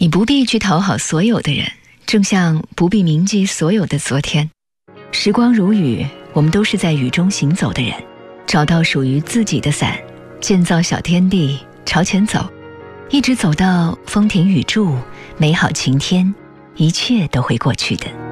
你不必去讨好所有的人，正像不必铭记所有的昨天。时光如雨，我们都是在雨中行走的人，找到属于自己的伞，建造小天地，朝前走，一直走到风停雨住，美好晴天，一切都会过去的。